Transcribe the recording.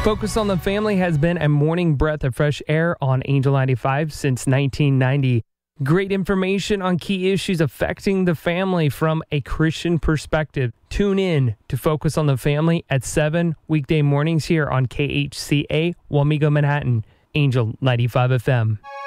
Focus on the Family has been a morning breath of fresh air on Angel 95 since 1990. Great information on key issues affecting the family from a Christian perspective. Tune in to Focus on the Family at 7 weekday mornings here on KHCA, Wamego, Manhattan, Angel 95 FM.